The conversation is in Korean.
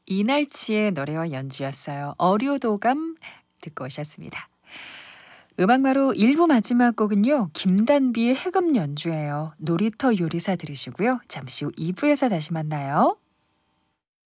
이날치의 노래와 연주였어요. 어류도감 듣고 오셨습니다. 음악마루 1부 마지막 곡은요. 김단비의 해금 연주예요. 놀이터 요리사 들으시고요. 잠시 후 2부에서 다시 만나요.